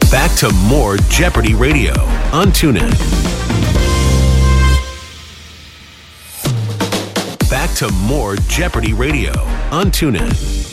Back to more Jeopardy Radio on TuneIn. Back to more Jeopardy Radio on TuneIn.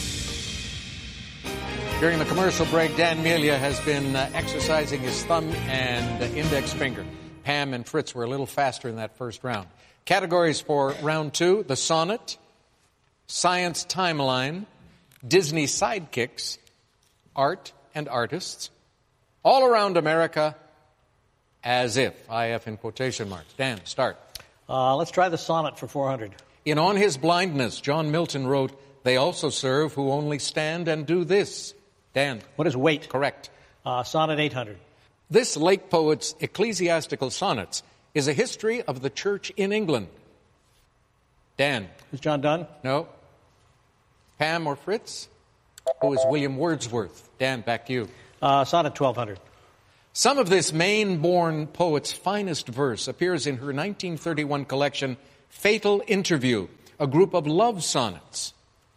During the commercial break, Dan Melia has been exercising his thumb and index finger. Pam and Fritz were a little faster in that first round. Categories for round 2, the sonnet, science timeline, Disney sidekicks, art and artists, all around America, as if, IF in quotation marks. Dan, start. Let's try the sonnet for 400. In On His Blindness, John Milton wrote, "They also serve who only stand and do this." Dan. What is weight? Correct. Sonnet 800. This lake poet's ecclesiastical sonnets is a history of the church in England. Dan. Who's John Donne? No. Pam or Fritz? Who is William Wordsworth? Dan, back to you. Sonnet 1200. Some of this Maine-born poet's finest verse appears in her 1931 collection, Fatal Interview, a group of love sonnets.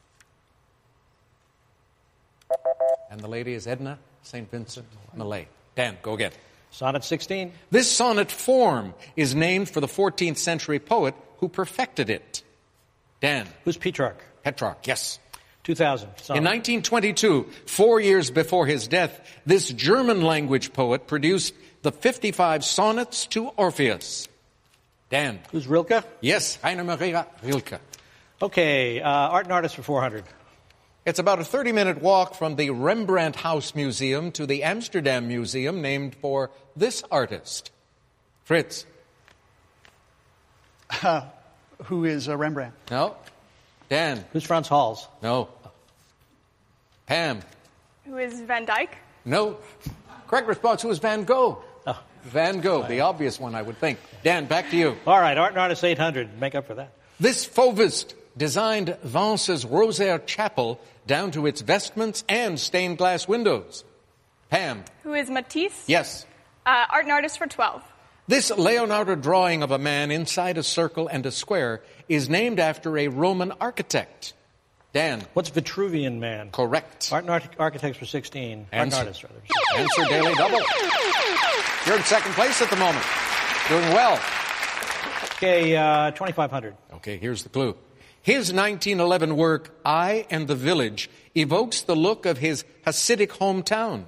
And the lady is Edna St. Vincent Millay. Dan, go again. Sonnet 16. This sonnet form is named for the 14th century poet who perfected it. Dan. Who's Petrarch? Petrarch, yes. 2000. Sonnet. In 1922, 4 years before his death, this German-language poet produced the 55 sonnets to Orpheus. Dan. Who's Rilke? Yes, Rainer Maria Rilke. Okay, art and artist for 400. It's about a 30-minute walk from the Rembrandt House Museum to the Amsterdam Museum, named for this artist. Fritz. Who is Rembrandt? No. Dan. Who's Franz Hals? No. Pam. Who is Van Dyke? No. Correct response, who is Van Gogh? Oh. Van Gogh, the obvious one, I would think. Dan, back to you. All right, art and artist 800. Make up for that. This Fauvist designed Vance's Rosaire Chapel down to its vestments and stained glass windows. Pam. Who is Matisse? Yes. Art and artist for 12. This Leonardo drawing of a man inside a circle and a square is named after a Roman architect. Dan. What's Vitruvian Man? Correct. Art and architects for 16. Art and artists, rather. Answer daily double. You're in second place at the moment. Doing well. Okay, 2,500. Okay, here's the clue. His 1911 work, I and the Village, evokes the look of his Hasidic hometown.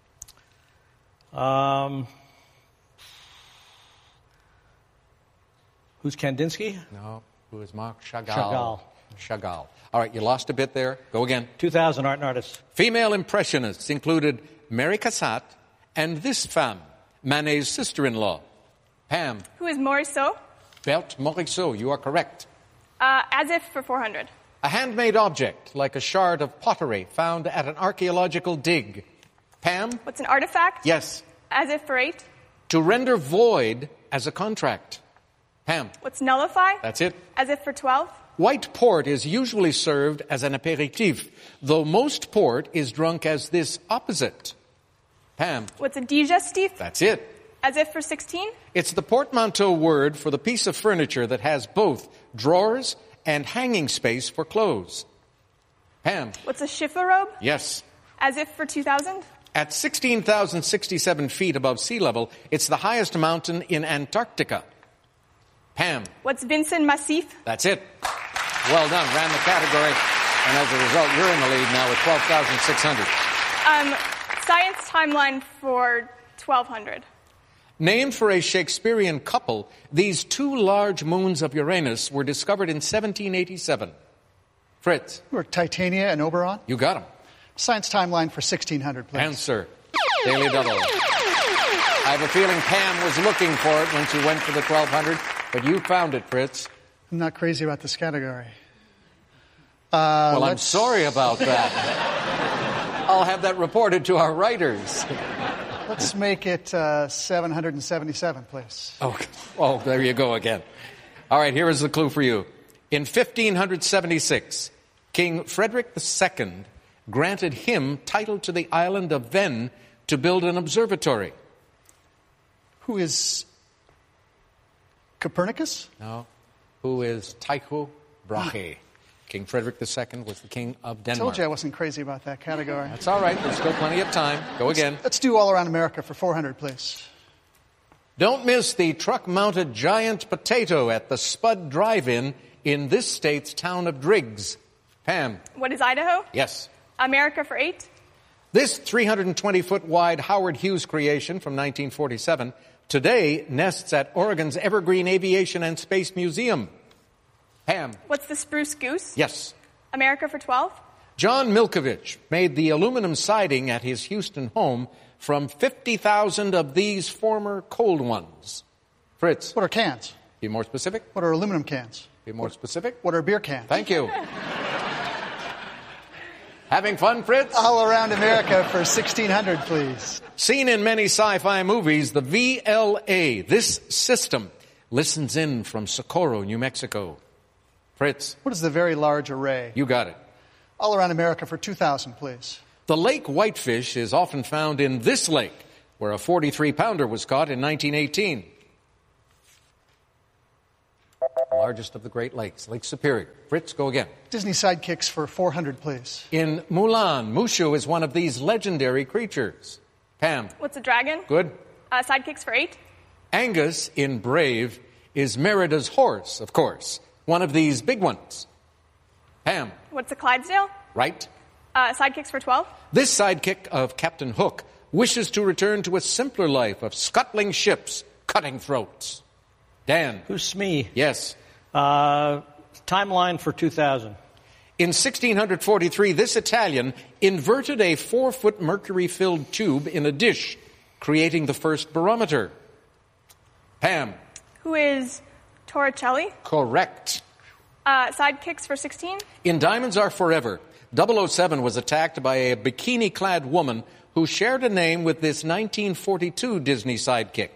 Who's Kandinsky? No. Who is Marc Chagall? Chagall. Chagall. All right, you lost a bit there. Go again. 2,000 art and artists. Female impressionists included Mary Cassatt and this femme, Manet's sister-in-law. Pam. Who is Morisot? Berthe Morisot, you are correct. As if for 400. A handmade object, like a shard of pottery, found at an archaeological dig. Pam? What's an artifact? Yes. As if for 8. To render void as a contract. Pam? What's nullify? That's it. As if for 12. White port is usually served as an aperitif, though most port is drunk as this opposite. Pam? What's a digestif? That's it. As if for 16. It's the portmanteau word for the piece of furniture that has both drawers and hanging space for clothes. Pam? What's a chifforobe? Yes. As if for 2,000. At 16,067 feet above sea level, it's the highest mountain in Antarctica. Pam? What's Vincent Massif? That's it. Well done. Ran the category. And as a result, you're in the lead now with 12,600. Science timeline for 1,200. Named for a Shakespearean couple, these two large moons of Uranus were discovered in 1787. Fritz. Who are Titania and Oberon? You got them. Science timeline for 1,600, please. Answer. Daily double. I have a feeling Pam was looking for it when she went for the 1,200, but you found it, Fritz. I'm not crazy about this category. Well, I'm sorry about that. I'll have that reported to our writers. Let's make it 777, please. Oh, there you go again. All right, here is the clue for you. In 1576, King Frederick II granted him title to the island of Ven to build an observatory. Who is Copernicus? No. Who is Tycho Brahe? King Frederick II was the king of Denmark. Told you I wasn't crazy about that category. That's all right. There's still plenty of time. Go again. Let's do All Around America for 400, please. Don't miss the truck-mounted giant potato at the Spud Drive-In in this state's town of Driggs. Pam. What is Idaho? Yes. America for 8. This 320-foot wide Howard Hughes creation from 1947 today nests at Oregon's Evergreen Aviation and Space Museum. Pam. What's the spruce goose? Yes. America for 12. John Milkovich made the aluminum siding at his Houston home from 50,000 of these former cold ones. Fritz. What are cans? Be more specific. What are aluminum cans? Be more specific. What are beer cans? Thank you. Having fun, Fritz? All Around America for 1,600, please. Seen in many sci-fi movies, the VLA, this system, listens in from Socorro, New Mexico. Fritz. What is the Very Large Array? You got it. All Around America for 2,000, please. The lake whitefish is often found in this lake, where a 43-pounder was caught in 1918. The largest of the Great Lakes, Lake Superior. Fritz, go again. Disney sidekicks for 400, please. In Mulan, Mushu is one of these legendary creatures. Pam. What's a dragon? Good. Sidekicks for 8. Angus in Brave is Merida's horse, of course. One of these big ones. Pam. What's a Clydesdale? Right. Sidekicks for 12. This sidekick of Captain Hook wishes to return to a simpler life of scuttling ships, cutting throats. Dan. Who's Smee? Yes. Timeline for 2000. In 1643, this Italian inverted a 4-foot mercury-filled tube in a dish, creating the first barometer. Pam. Who is Torricelli? Correct. Sidekicks for 16. In Diamonds Are Forever, 007 was attacked by a bikini-clad woman who shared a name with this 1942 Disney sidekick.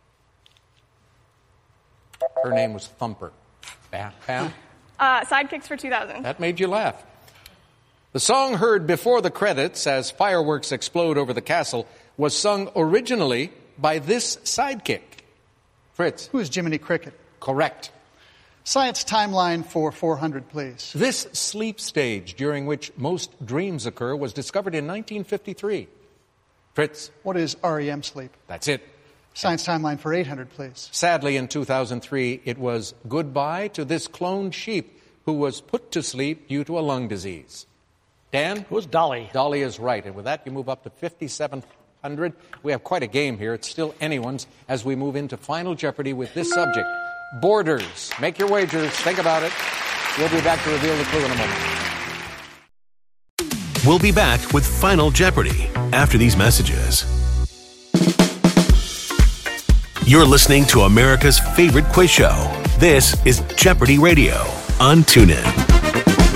Her name was Thumper. Pam? Sidekicks for 2000. That made you laugh. The song heard before the credits as fireworks explode over the castle was sung originally by this sidekick. Fritz. Who is Jiminy Cricket? Correct. Science timeline for 400, please. This sleep stage during which most dreams occur was discovered in 1953. Fritz. What is REM sleep? That's it. Science timeline for 800, please. Sadly, in 2003, it was goodbye to this cloned sheep who was put to sleep due to a lung disease. Dan? Who's Dolly? Dolly is right. And with that, you move up to 5,700. We have quite a game here. It's still anyone's as we move into Final Jeopardy with this subject. Borders. Make your wagers. Think about it. We'll be back to reveal the clue in a moment. We'll be back with Final Jeopardy after these messages. You're listening to America's favorite quiz show. This is Jeopardy Radio on TuneIn.